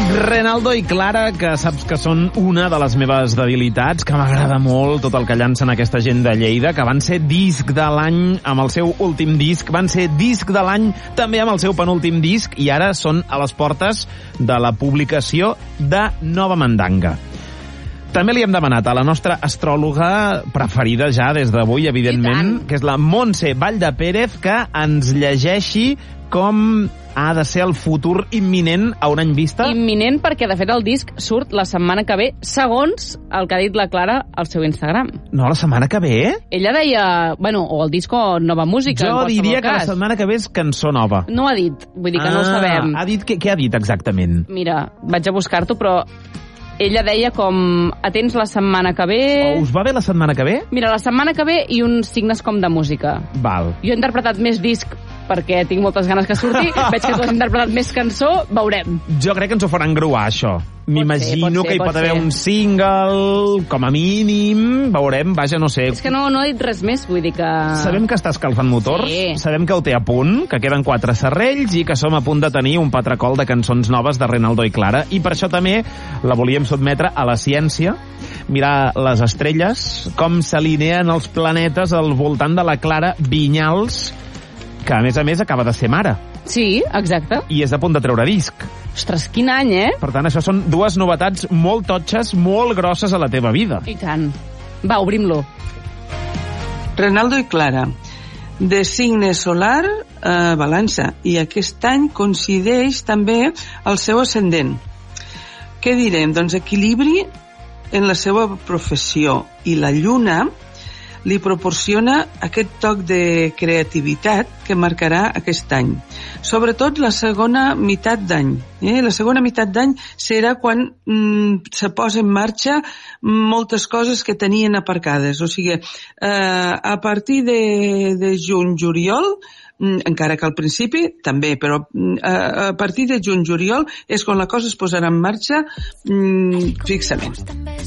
Renaldo i Clara, que saps que són una de les meves debilitats, que m'agrada molt tot el que llancen aquesta gent de Lleida, que van ser disc de l'any amb el seu últim disc, van ser disc de l'any també amb el seu penúltim disc, i ara són a les portes de la publicació de Nova Mandanga. També li hem demanat a la nostra astròloga preferida ja des d'avui, evidentment, que és la Montse Valldepérez, que ens llegeixi com ha de ser el futur imminent a un any vista. Imminent perquè, de fet, el disc surt la setmana que ve, segons el que ha dit la Clara al seu Instagram. No, la setmana que ve? Ella deia, bueno, o el disc o nova música. Jo diria que la setmana que ve és cançó nova. No ha dit, vull dir que no ho sabem. Ha dit, què ha dit exactament? Mira, vaig a buscar-t'ho, però ella deia com, atents la setmana que ve... O us va bé la setmana que ve? Mira, la setmana que ve i uns signes com de música. Val. Jo he interpretat més disc perquè tinc moltes ganes que surti. Veig que tu has interpretat més cançó, veurem. Jo crec que ens ho faran gruar, això. M'imagino que hi pot haver un single, com a mínim, veurem, vaja, no sé. És que no he dit res més, vull dir que... Sabem que està escalfant motors, sabem que ho té a punt, que queden 4 serrells i que som a punt de tenir un patracol de cançons noves de Renaldo i Clara, i per això també la volíem sotmetre a la ciència, mirar les estrelles, com s'alineen els planetes al voltant de la Clara Vinyals, que a més acaba de ser mare. Sí, exacte. I és a punt de treure disc. Ostres, quin any, eh? Per tant, això són 2 novetats molt totxes, molt grosses a la teva vida. I tant. Va, obrim-lo. Renaldo i Clara, de signe solar a Balança, i aquest any coincideix també el seu ascendent. Què direm? Doncs equilibri en la seva professió, i la lluna li proporciona aquest toc de creativitat que marcarà aquest any. Sobretot la segona meitat d'any. La segona meitat d'any serà quan se posa en marxa moltes coses que tenien aparcades. O sigui, a partir de juny-juliol, encara que al principi també, però a partir de juny-juliol és quan la cosa es posarà en marxa fixament.